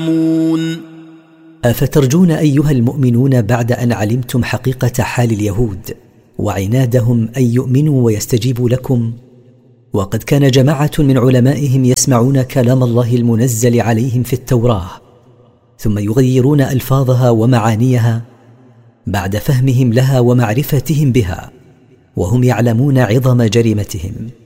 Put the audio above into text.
أفترجون أيها المؤمنون بعد أن علمتم حقيقة حال اليهود وعنادهم أن يؤمنوا ويستجيبوا لكم، وقد كان جماعة من علمائهم يسمعون كلام الله المنزل عليهم في التوراة ثم يغيرون ألفاظها ومعانيها بعد فهمهم لها ومعرفتهم بها وهم يعلمون عظم جريمتهم،